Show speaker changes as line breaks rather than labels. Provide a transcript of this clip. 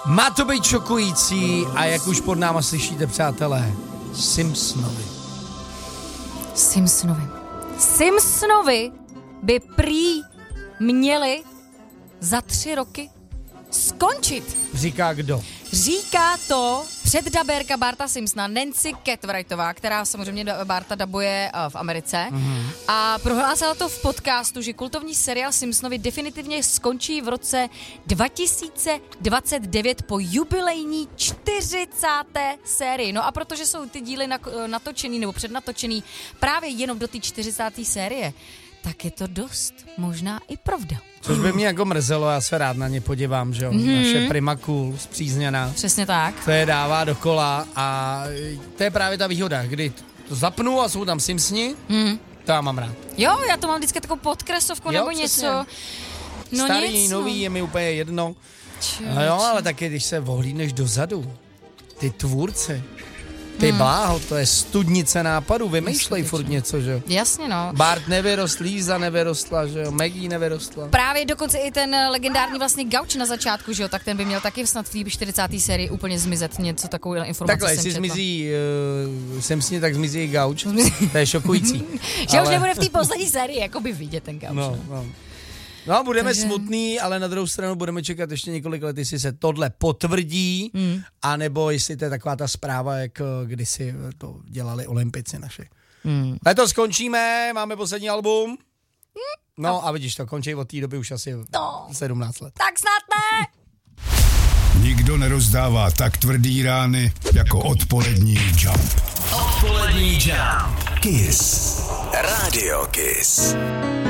Má to být šokující a jak už pod náma slyšíte, přátelé,
Simpsonovi by prý měli za 3 roky skončit.
Říká kdo?
Říká to předdabérka Barta Simpsona, Nancy Cartwrightová, která samozřejmě Barta dabuje v Americe. A prohlásila to v podcastu, že kultovní seriál Simpsonovi definitivně skončí v roce 2029 po jubilejní 40. sérii. No a protože jsou ty díly natočený nebo přednatočený právě jenom do té 40. série, tak je to dost možná i pravda.
Což by mě jako mrzelo, já se rád na ně podívám, že jo. Naše Prima Cool, zpřízněná.
Přesně tak.
To je dává dokola a to je právě ta výhoda, kdy to zapnu a jsou tam Simpsoni, to já mám rád.
Jo, já to mám vždycky takovou podkresovku nebo
přesně.
něco. No
starý,
nic,
nový, je mi úplně jedno. No jo, ale taky, když se ohlídneš dozadu, ty tvůrci, ty bláho, to je studnice nápadů, vymýšlej furt něco, že jo.
Jasně, no.
Bart nevyrostl, Líza nevyrostla, že jo, Maggie nevyrostla.
Právě dokonce i ten legendární vlastně Gauč na začátku, že jo, tak ten by měl taky snad v té 40. sérii úplně zmizet, něco takovou informaci.
Takhle, jestli zmizí Simpsoni, tak zmizí i Gauč. To je šokující.
Že už nebude v té poslední sérii jakoby vidět ten Gauč.
No, budeme smutný, ale na druhou stranu budeme čekat ještě několik let, jestli se tohle potvrdí, anebo jestli to je taková ta zpráva, jak kdysi to dělali olympici naši. Letos skončíme, máme poslední album. No a vidíš to, končí od té doby už asi 17 let.
Tak snad ne!
Nikdo nerozdává tak tvrdý rány jako odpolední Jump.
Odpolední Jump. Kiss. Radio Kiss.